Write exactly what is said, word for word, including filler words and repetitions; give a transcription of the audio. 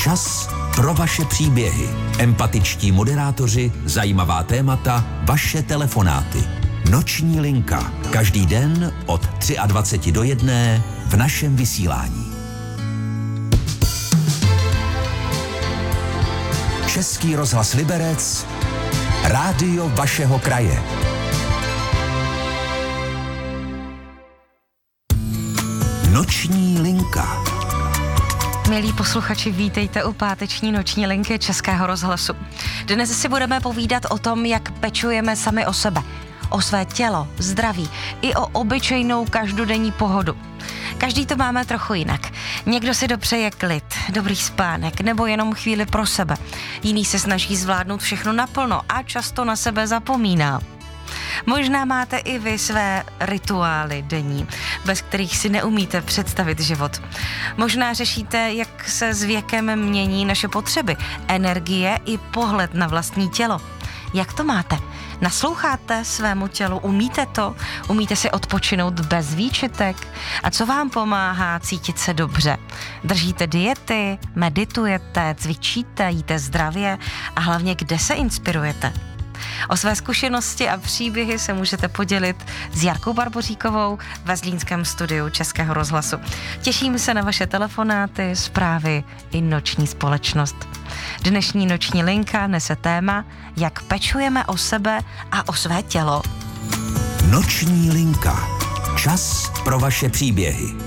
Čas pro vaše příběhy. Empatičtí moderátoři, zajímavá témata, vaše telefonáty. Noční linka. Každý den od dvacet tři do jedné v našem vysílání. Český rozhlas Liberec, rádio vašeho kraje. Noční linka. Milí posluchači, vítejte u páteční noční linky Českého rozhlasu. Dnes si budeme povídat o tom, jak pečujeme sami o sebe, o své tělo, zdraví i o obyčejnou každodenní pohodu. Každý to máme trochu jinak. Někdo si dopřeje klid, dobrý spánek nebo jenom chvíli pro sebe. Jiný se snaží zvládnout všechno naplno a často na sebe zapomíná. Možná máte i vy své rituály denní, bez kterých si neumíte představit život. Možná řešíte, jak se s věkem mění naše potřeby, energie i pohled na vlastní tělo. Jak to máte? Nasloucháte svému tělu? Umíte to? Umíte si odpočinout bez výčitek? A co vám pomáhá cítit se dobře? Držíte diety? Meditujete? Cvičíte? Jíte zdravě? A hlavně, kde se inspirujete? O své zkušenosti a příběhy se můžete podělit s Jarkou Barboříkovou ve zlínském studiu Českého rozhlasu. Těším se na vaše telefonáty, zprávy i noční společnost. Dnešní noční linka nese téma, jak pečujeme o sebe a o své tělo. Noční linka. Čas pro vaše příběhy.